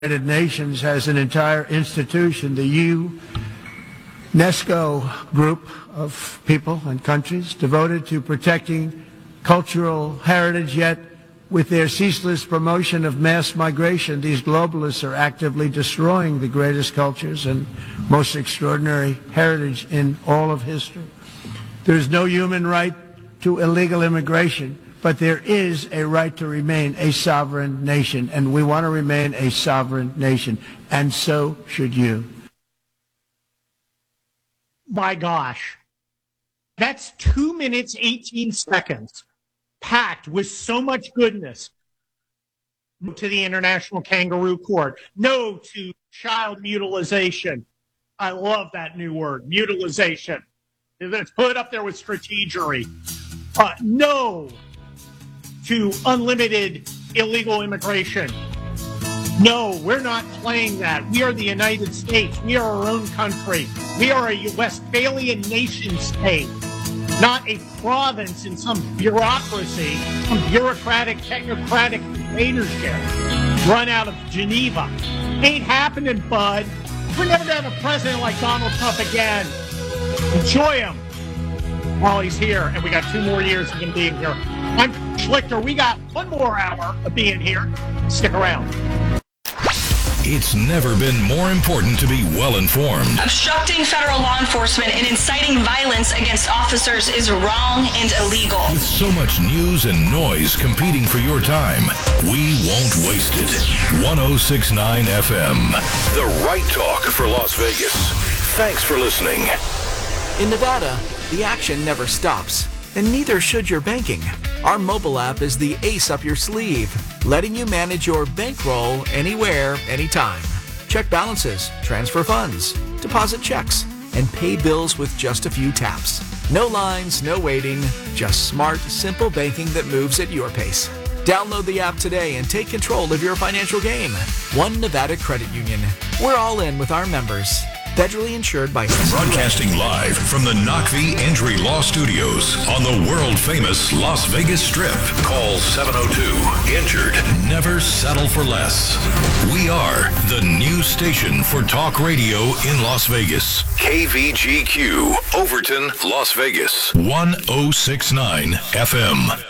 United Nations has an entire institution, the UNESCO group of people and countries devoted to protecting cultural heritage, yet with their ceaseless promotion of mass migration, these globalists are actively destroying the greatest cultures and most extraordinary heritage in all of history. There is no human right to illegal immigration, but there is a right to remain a sovereign nation, and we want to remain a sovereign nation, and so should you. My gosh, that's 2 minutes, 18 seconds, packed with so much goodness. No to the International Kangaroo Court. No to child mutilization. I love that new word, mutilization. Let's put it up there with strategery. No to unlimited illegal immigration. No, we're not playing that. We are the United States. We are our own country. We are a Westphalian nation state, not a province in some bureaucracy, some bureaucratic, technocratic dictatorship run out of Geneva. Ain't happening, bud. We're never going to have a president like Donald Trump again. Enjoy him while he's here, and we got 2 more years of him being here. I'm Schlichter. We got 1 more hour of being here. Stick around. It's never been more important to be well-informed. Obstructing federal law enforcement and inciting violence against officers is wrong and illegal. With so much news and noise competing for your time, we won't waste it. 106.9 FM, the right talk for Las Vegas. Thanks for listening. In Nevada, the action never stops, and neither should your banking. Our mobile app is the ace up your sleeve, letting you manage your bankroll anywhere, anytime. Check balances, transfer funds, deposit checks, and pay bills with just a few taps. No lines, no waiting, just smart, simple banking that moves at your pace. Download the app today and take control of your financial game. One Nevada Credit Union. We're all in with our members. Federally insured by... Broadcasting live from the Knockvie Injury Law Studios on the world-famous Las Vegas Strip. Call 702-INJURED. Never settle for less. We are the new station for talk radio in Las Vegas. KVGQ, Overton, Las Vegas. 106.9 FM.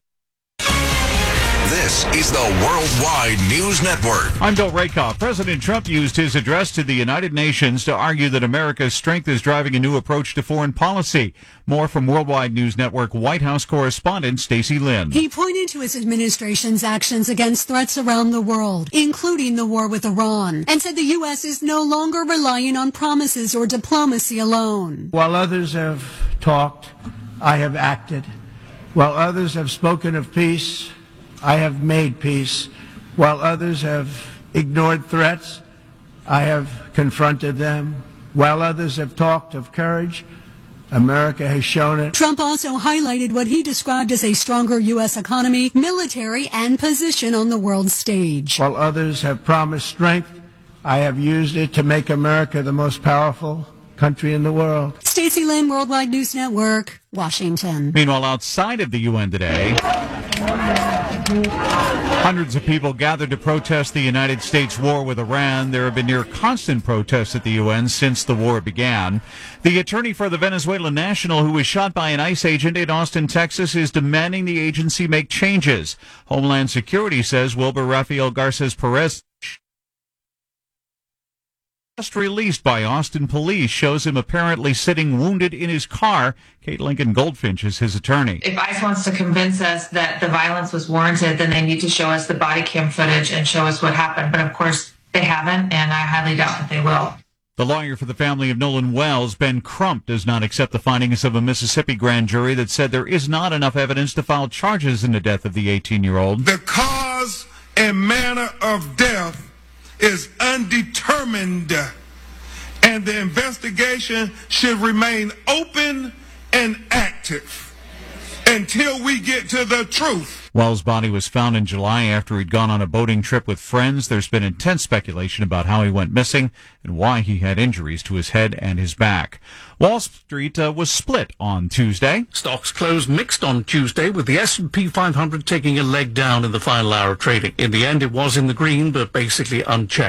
This is the Worldwide News Network. I'm Bill Rakoff. President Trump used his address to the United Nations to argue that America's strength is driving a new approach to foreign policy. More from Worldwide News Network White House correspondent Stacey Lynn. He pointed to his administration's actions against threats around the world, including the war with Iran, and said the U.S. is no longer relying on promises or diplomacy alone. While others have talked, I have acted. While others have spoken of peace, I have made peace. While others have ignored threats, I have confronted them. While others have talked of courage, America has shown it. Trump also highlighted what he described as a stronger U.S. economy, military, and position on the world stage. While others have promised strength, I have used it to make America the most powerful country in the world. Stacey Lynn, Worldwide News Network, Washington. Meanwhile, outside of the UN today, hundreds of people gathered to protest the United States war with Iran. There have been near constant protests at the UN since the war began. The attorney for the Venezuelan national who was shot by an ICE agent in Austin, Texas, is demanding the agency make changes. Homeland Security says Wilbur Rafael Garces Perez, just released by Austin police, shows him apparently sitting wounded in his car. Kate Lincoln Goldfinch is his attorney. If ICE wants to convince us that the violence was warranted, then they need to show us the body cam footage and show us what happened. But of course, they haven't, and I highly doubt that they will. The lawyer for the family of Nolan Wells, Ben Crump, does not accept the findings of a Mississippi grand jury that said there is not enough evidence to file charges in the death of the 18-year-old. The cause and manner of death is undetermined, and the investigation should remain open and active until we get to the truth. Wells' body was found in July after he'd gone on a boating trip with friends. There's been intense speculation about how he went missing and why he had injuries to his head and his back. Wall Street was split on Tuesday. Stocks closed mixed on Tuesday, with the S&P 500 taking a leg down in the final hour of trading. In the end, it was in the green, but basically unchecked.